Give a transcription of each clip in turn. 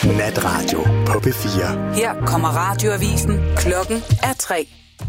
Natradio på P4. Her kommer radioavisen. Klokken er 3.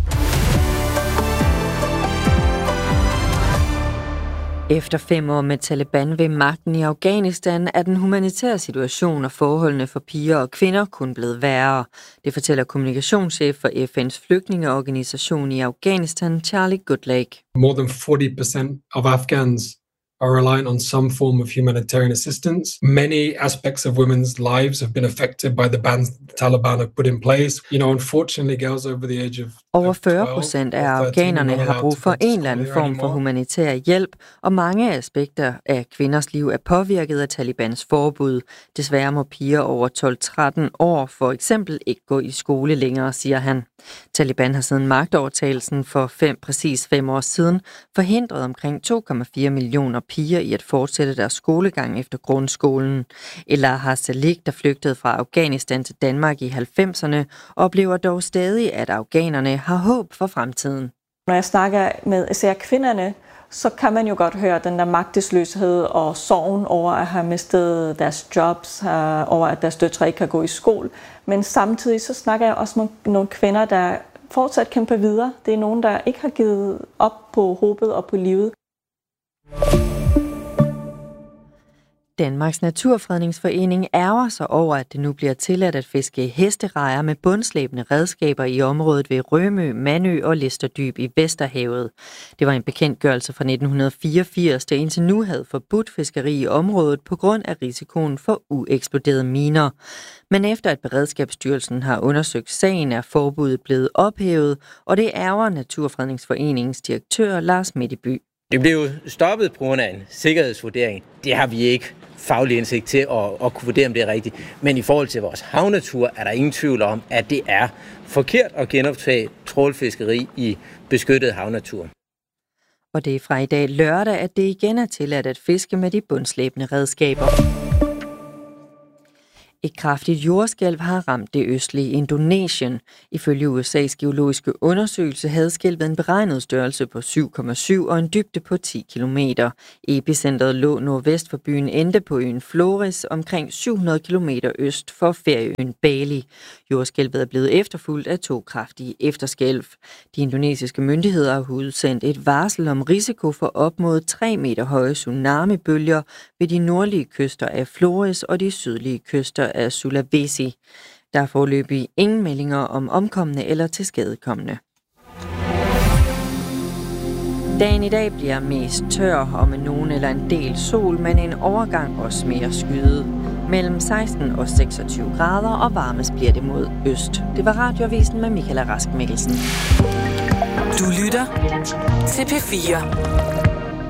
Efter 5 år med Taliban ved magten i Afghanistan er den humanitære situation og forholdene for piger og kvinder kun blevet værre. Det fortæller kommunikationschef for FN's flygtningeorganisation i Afghanistan, Charlie Goodlake. More than 40% of Afghans are reliant on some form of humanitarian assistance. Many aspects of women's lives have been affected by the bans the Taliban have put in place. Unfortunately, girls over the age of Over 40% af afghanerne har brug for en eller anden form for humanitær hjælp, og mange aspekter af kvinders liv er påvirket af Talibans forbud. Desværre må piger over 12-13 år for eksempel ikke gå i skole længere, siger han. Taliban har siden magtovertagelsen for præcis 5 år siden forhindret omkring 2,4 millioner piger i at fortsætte deres skolegang efter grundskolen. Elahar Salik, der flygtede fra Afghanistan til Danmark i 90'erne, oplever dog stadig, at afghanerne har håb for fremtiden. Når jeg snakker med især kvinderne, så kan man jo godt høre den der magtesløshed og sorgen over at have mistet deres jobs, over at deres døtre ikke kan gå i skole. Men samtidig så snakker jeg også med nogle kvinder, der fortsat kæmper videre. Det er nogen, der ikke har givet op på håbet og på livet. Danmarks Naturfredningsforening ærger sig over, at det nu bliver tilladt at fiske hesterejer med bundslæbende redskaber i området ved Rømø, Mandø og Listerdyb i Vesterhavet. Det var en bekendtgørelse fra 1984, der indtil nu havde forbudt fiskeri i området på grund af risikoen for ueksploderede miner. Men efter at Beredskabsstyrelsen har undersøgt sagen, er forbuddet blevet ophævet, og det ærger Naturfredningsforeningens direktør Lars Midtby. Det blev jo stoppet på grund af en sikkerhedsvurdering. Det har vi ikke faglig indsigt til at kunne vurdere, om det er rigtigt. Men i forhold til vores havnatur er der ingen tvivl om, at det er forkert at genoptage trawlfiskeri i beskyttet havnatur. Og det er fra i dag lørdag, at det igen er tilladt at fiske med de bundslæbende redskaber. Et kraftigt jordskælv har ramt det østlige Indonesien. Ifølge USA's geologiske undersøgelse havde skælvet en beregnet størrelse på 7,7 og en dybde på 10 kilometer. Epicentret lå nordvest for byen Ende på øen Flores, omkring 700 kilometer øst for ferieøen Bali. Jordskælvet er blevet efterfulgt af 2 kraftige efterskælv. De indonesiske myndigheder har udsendt et varsel om risiko for op mod 3 meter høje tsunamibølger ved de nordlige kyster af Flores og de sydlige kyster af Sulawesi. Der er foreløbig ingen meldinger om omkomne eller tilskadekomne. Dagen i dag bliver mest tør og med nogen eller en del sol, men en overgang også mere skyet. Mellem 16 og 26 grader, og varmest bliver det mod øst. Det var radioavisen med Michaela Rask Mikkelsen. Du lytter til P4.